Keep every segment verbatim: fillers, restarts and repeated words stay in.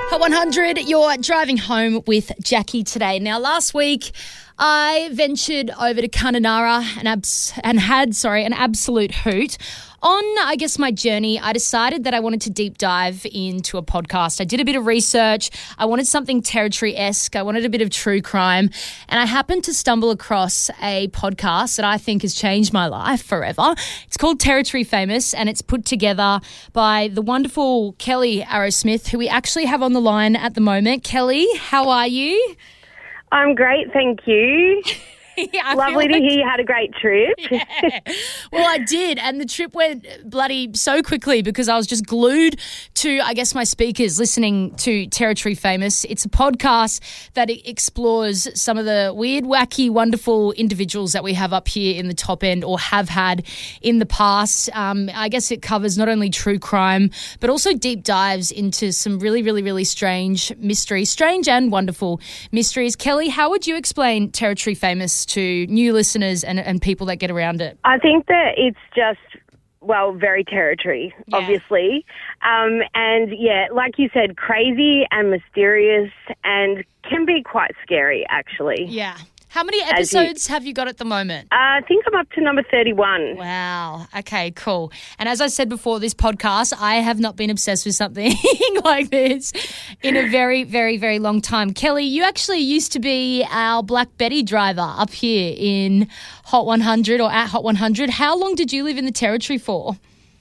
Hot one hundred, you're driving home with Jackie today. Now, last week, I ventured over to Kununurra and, abs- and had, sorry, an absolute hoot. On, I guess, my journey, I decided that I wanted to deep dive into a podcast. I did a bit of research. I wanted something territory-esque. I wanted a bit of true crime. And I happened to stumble across a podcast that I think has changed my life forever. It's called Territory Famous, and it's put together by the wonderful Kelly Arrowsmith, who we actually have on the line at the moment. Kelly, how are you? I'm great, thank you. Yeah, Lovely like, to hear you had a great trip. Yeah. Well, I did, and the trip went bloody so quickly because I was just glued to, I guess, my speakers listening to Territory Famous. It's a podcast that explores some of the weird, wacky, wonderful individuals that we have up here in the top end or have had in the past. Um, I guess it covers not only true crime, but also deep dives into some really, really, really strange mysteries, strange and wonderful mysteries. Kelly, how would you explain Territory Famous to new listeners and, and people that get around it? I think that it's just, well, very territory, Yeah. obviously. Um, and, yeah, like you said, crazy and mysterious and can be quite scary, actually. Yeah. How many As you- episodes have you got at the moment? Uh, I think I'm up to number thirty-one. Wow. Okay, cool. And as I said before, this podcast, I have not been obsessed with something like this in a very, very, very long time. Kelly, you actually used to be our Black Betty driver up here in Hot one hundred or at Hot one hundred. How long did you live in the Territory for?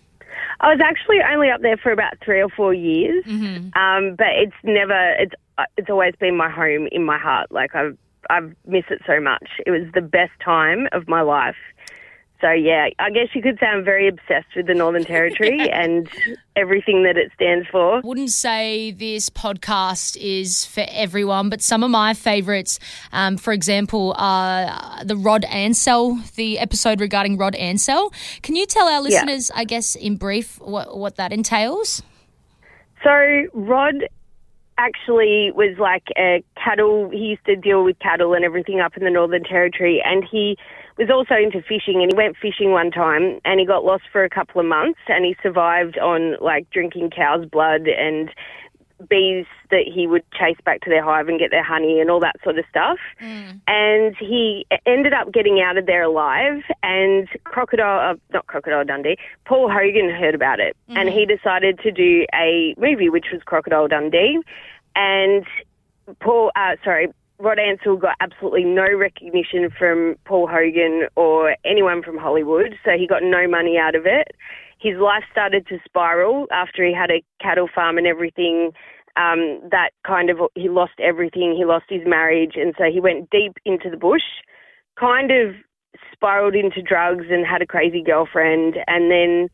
I was actually only up there for about three or four years, Mm-hmm. um, but it's never, it's it's always been my home in my heart. Like, I've I miss it so much. It was the best time of my life. So, yeah, I guess you could say I'm very obsessed with the Northern Territory Yeah. and everything that it stands for. Wouldn't say this podcast is for everyone, but some of my favourites, um, for example, are the Rod Ansell, the episode regarding Rod Ansell. Can you tell our listeners, I guess, in brief, what, what that entails? So, Rod actually was like a cattle, he used to deal with cattle and everything up in the Northern Territory, and he was also into fishing, and he went fishing one time and he got lost for a couple of months, and he survived on like drinking cow's blood and bees that he would chase back to their hive and get their honey and all that sort of stuff. Mm. And he ended up getting out of there alive, and Crocodile, uh, not Crocodile Dundee, Paul Hogan heard about it, mm. and he decided to do a movie which was Crocodile Dundee. And Paul, uh, sorry, Rod Ansell got absolutely no recognition from Paul Hogan or anyone from Hollywood, so he got no money out of it. His life started to spiral after he had a cattle farm and everything. Um, that kind of, he lost everything. He lost his marriage, and so he went deep into the bush, kind of spiraled into drugs and had a crazy girlfriend, and then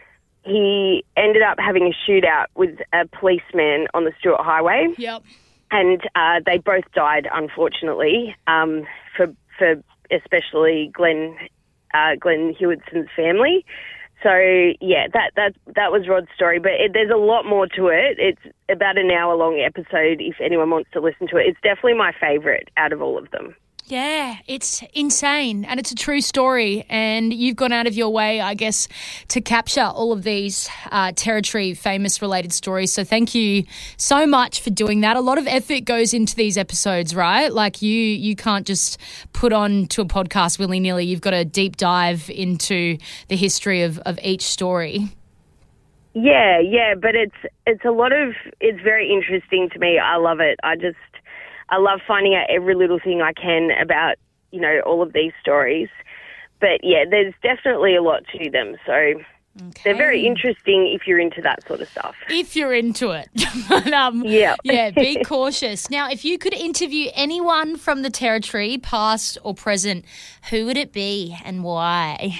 he ended up having a shootout with a policeman on the Stuart Highway. Yep. And uh, they both died, unfortunately, um, for for especially Glenn uh, Glenn Hewinson's family. So, yeah, that that that was Rod's story. But it, there's a lot more to it. It's about an hour-long episode if anyone wants to listen to it. It's definitely my favourite out of all of them. Yeah, it's insane, and it's a true story, and you've gone out of your way, I guess, to capture all of these uh, Territory Famous related stories, so thank you so much for doing that. A lot of effort goes into these episodes, right? Like, you you can't just put on to a podcast willy-nilly. You've got to deep dive into the history of, of each story. Yeah, yeah, but it's it's a lot of, it's very interesting to me. I love it. I just... I love finding out every little thing I can about, you know, all of these stories. But, yeah, there's definitely a lot to them. So okay. They're very interesting if you're into that sort of stuff. If you're into it. but, um, yeah. yeah, be cautious. Now, if you could interview anyone from the Territory, past or present, who would it be and why?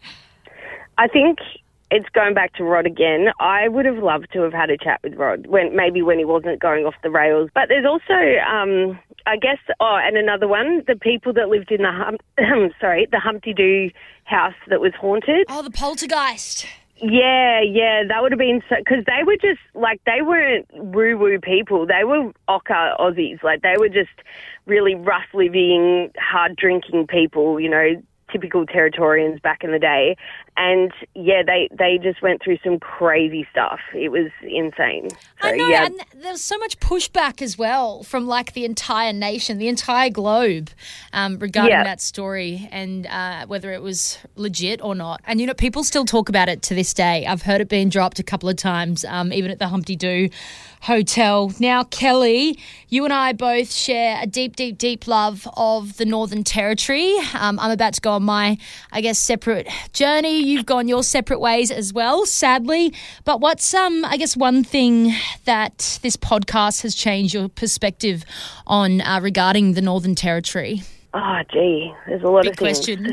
I think it's going back to Rod again. I would have loved to have had a chat with Rod, when maybe when he wasn't going off the rails. But there's also, um, I guess, oh, and another one, the people that lived in the hum- sorry, the Humpty Doo house that was haunted. Oh, the poltergeist. Yeah, yeah, that would have been so, because they were just, like, they weren't woo-woo people. They were ochre Aussies. Like, they were just really rough-living, hard-drinking people, you know, typical Territorians back in the day. And, yeah, they, they just went through some crazy stuff. It was insane. So, I know, yeah. and there was so much pushback as well from, like, the entire nation, the entire globe um, regarding Yeah. that story and uh, whether it was legit or not. And, you know, people still talk about it to this day. I've heard it being dropped a couple of times, um, even at the Humpty Doo Hotel. Now, Kelly, you and I both share a deep, deep, deep love of the Northern Territory. Um, I'm about to go on my, I guess, separate journey. You've gone your separate ways as well, sadly. But what's, um, I guess, one thing that this podcast has changed your perspective on uh, regarding the Northern Territory? Oh, gee, there's a lot Big of things. question.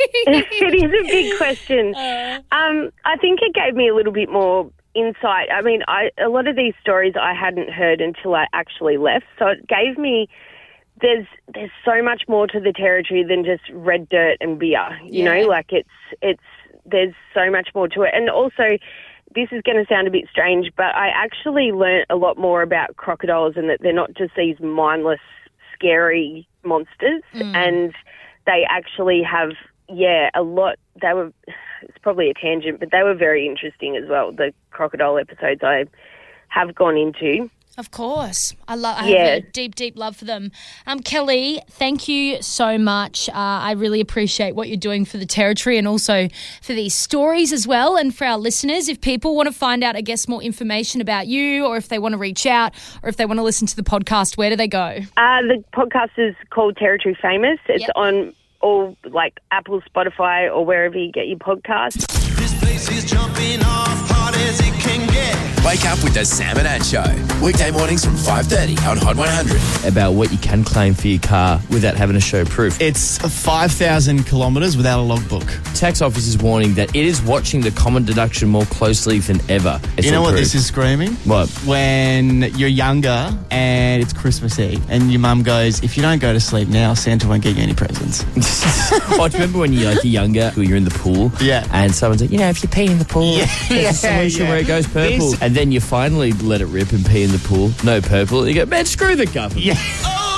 It is a big question. Uh. Um, I think it gave me a little bit more insight. I mean, I, a lot of these stories I hadn't heard until I actually left, so it gave me. There's there's so much more to the Territory than just red dirt and beer. You Yeah. know, like it's it's there's so much more to it, and also. This is going to sound a bit strange, but I actually learnt a lot more about crocodiles and that they're not just these mindless, scary monsters. Mm. And they actually have, yeah, a lot. They were, it's probably a tangent, but they were very interesting as well, the crocodile episodes I have gone into. Of course. I love. I Yeah. have a deep, deep love for them. Um, Kelly, thank you so much. Uh, I really appreciate what you're doing for the Territory and also for these stories as well. And for our listeners, if people want to find out, I guess, more information about you, or if they want to reach out, or if they want to listen to the podcast, where do they go? Uh, the podcast is called Territory Famous. It's Yep. on all, like, Apple, Spotify, or wherever you get your podcasts. This place is jumping off hard as it can get. Wake up with the Sam and Ad Show. Weekday mornings from five thirty on Hot one hundred. About what you can claim for your car without having to show proof. It's five thousand kilometres without a logbook. Tax office is warning that it is watching the common deduction more closely than ever. It's You know not what proof. this is screaming? What? When you're younger and it's Christmas Eve and your mum goes, if you don't go to sleep now, Santa won't get you any presents. Oh, do you remember when you're like you're younger, when you're in the pool? Yeah. And someone's like, you know, if you pee in the pool, Yeah, there's a solution yeah. where it goes purple. This- And then you finally let it rip and pee in the pool. No purple. And you go, man, screw the government. Yeah.